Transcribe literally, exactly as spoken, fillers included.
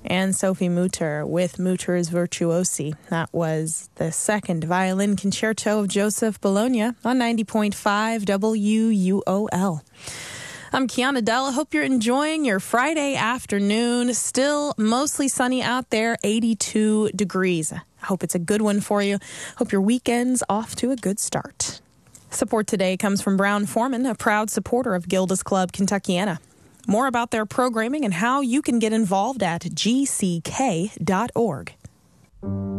And Sophie Mutter with Mutter's Virtuosi. That was the second violin concerto of Joseph Bologna on ninety point five W U O L. I'm Kiana Dell. I hope you're enjoying your Friday afternoon. Still mostly sunny out there, eighty-two degrees. I hope it's a good one for you. Hope your weekend's off to a good start. Support today comes from Brown-Forman, a proud supporter of Gilda's Club Kentuckiana. More about their programming and how you can get involved at G C K dot org.